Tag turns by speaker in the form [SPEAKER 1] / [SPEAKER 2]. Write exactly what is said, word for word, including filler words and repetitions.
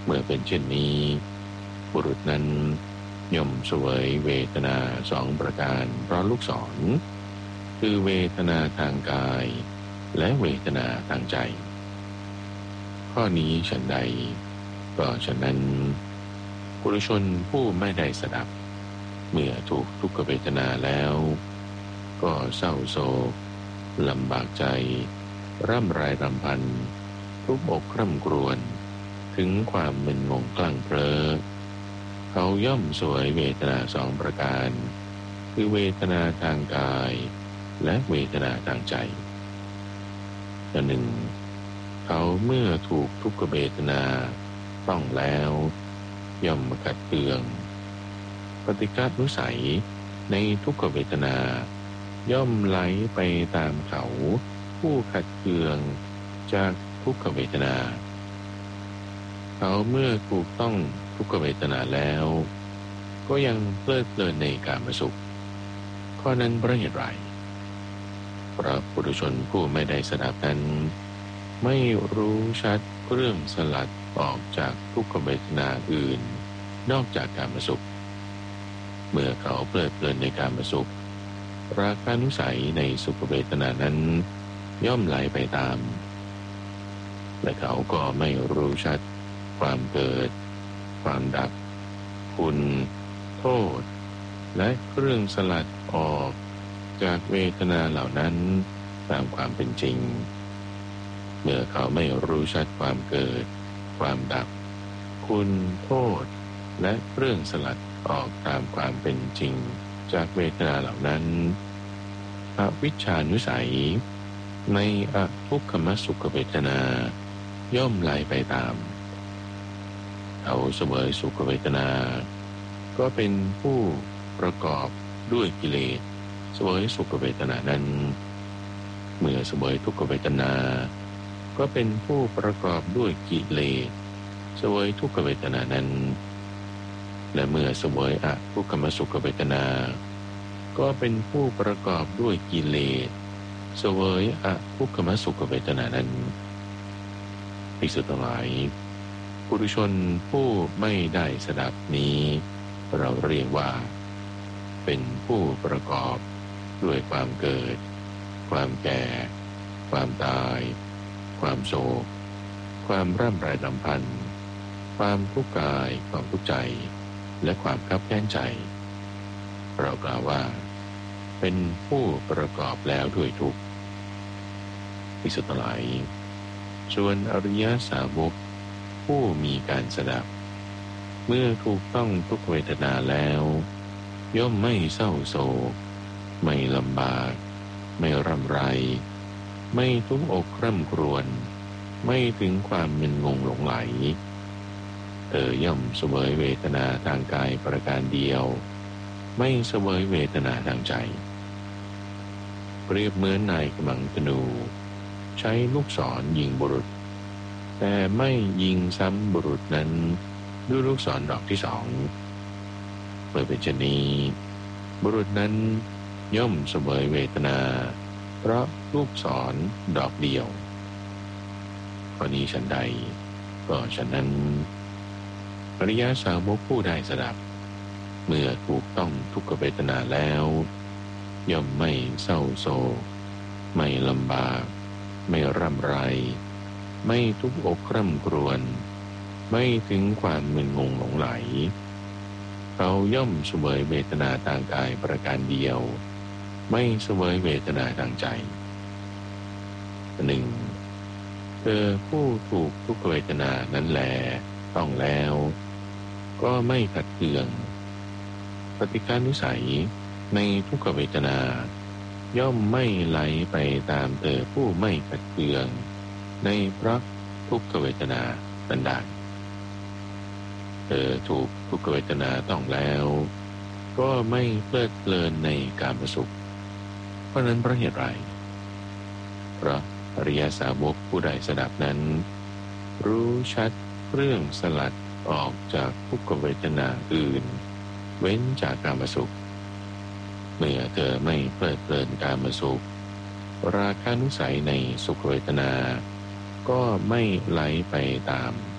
[SPEAKER 1] เมื่อเป็นเช่นนี้บุรุษนั้นย่อมเสวยเวทนาสองประการเพราะลูกศรคือเวทนาทางกายและเวทนาทางใจข้อนี้ฉันใดก็ฉะนั้นปุถุชนผู้ไม่ได้สดับเมื่อถูกทุกขเวทนาแล้วก็เศร้าโศกลำบากใจร่ำไรรำพันทุกอกคร่ำครวญถึงความมึนงงกลั่งเพลิดเขาย่อมสวยเวทนาสองประการคือเวทนาทางกายและเวทนาทางใจอันหนึ่งเขาเมื่อถูกทุกขเวทนาต้องแล้วย่อมขัดเคืองปฏิฆานุสัยในทุกขเวทนาย่อมไหลไปตามเขาผู้ขัดเคืองจากทุกขเวทนาเขาเมื่อถูกต้องทุกขเวทนาแล้วก็ยังเพลิดเพลินในกามสุขข้อนั้นเพราะเหตุไรเพราะปุถุชนผู้ไม่ได้สดับนั้นไม่รู้ชัดเรื่องสลัดออกจากทุกขเวทนาอื่นนอกจากกามสุขเมื่อเขาเพลิดเพลินในกามสุขราคะนุสัยในสุขเวทนานั้นย่อมไหลไปตามและเขาก็ไม่รู้ชัดความเกิดความดับคุณโทษและเครื่องสลัดออกจากเวทนาเหล่านั้นตามความเป็นจริงเมื่อเขาไม่รู้ชัดความเกิดความดับคุณโทษและเครื่องสลัดออกตามความเป็นจริงจากเวทนาเหล่านั้นอวิชชานุสัยในอทุกขมสุขเวทนาย่อมไหลไปตามเขาเสวยสุขเวทนาก็เป็นผู้ประกอบด้วยกิเลสเสวยสุขเวทนานั้นเมื่อเสวยทุกขเวทนาก็เป็นผู้ประกอบด้วยกิเลสเสวยทุกขเวทนานั้นและเมื่อเสวยอทุกขมสุขเวทนาก็เป็นผู้ประกอบด้วยกิเลสเสวยอทุกขมสุขเวทนานั้นภิกษุทั้งหลายปุถุชนผู้ไม่ได้สดับนี้เราเรียกว่าเป็นผู้ประกอบด้วยความเกิดความแก่ความตายความโศกความร่ำไรรำพันความทุกข์กายความทุกข์ใจและความคับแค้นใจเรากล่าวว่าเป็นผู้ประกอบแล้วด้วยทุกข์ภิกษุทั้งหลายส่วนอริยสาวกผู้มีการสดับเมื่อถูกต้องทุกเวทนาแล้วย่อมไม่เศร้าโศกไม่ลำบากไม่ร่ำไรไม่ทุกข์อกคร่ำครวญไม่ถึงความมึนงงหลงไหลเธอย่อมเสวยเวทนาทางกายประการเดียวไม่เสวยเวทนาทางใจเปรียบเหมือนนายกำลังธนูใช้ลูกศรยิงบุรุษแต่ไม่ยิงซ้ำบุรุษนั้นด้วยลูกศรดอกที่สองเมื่อเป็นเช่นนี้บุรุษนั้นย่อมเสวยเวทนาเพราะลูกศรดอกเดียวข้อนี้ฉันใดก็ฉะนั้นอริยสาวกผู้ได้สดับเมื่อถูกต้องทุกขเวทนาแล้วย่อมไม่เศร้าโศกไม่ลำบากไม่ร่ำไรไม่ทุกข์อกคร่ำครวญไม่ถึงความมึนงงหลงไหลเขาย่อมเสวยเวทนาทางกายประการเดียวไม่เสวยเวทนาทางใจหนึ่งเธอผู้ถูกทุกขเวทนานั้นแลต้องแล้วก็ไม่ขัดเคืองปฏิฆานุสัยในทุกขเวทนาย่อมไม่ไหลไปตามเธอผู้ไม่ขัดเคืองในพระทุกขเวทนาดันดาเธอถูกทุกขเวทนาต้องแล้วก็ไม่เพลิดเพลินในกามสุขเพราะนั้นเพราะเหตุไรเพราะอริยสาวกผู้ใดสดับนั้นรู้ชัดเรื่องสลัดออกจากทุกขเวทนาอื่นเว้นจากกามสุขเมื่อเธอไม่เพลิดเพลินกามสุขราคะนุสัยในสุขเวทนาก็ไม่ไหลไปตาม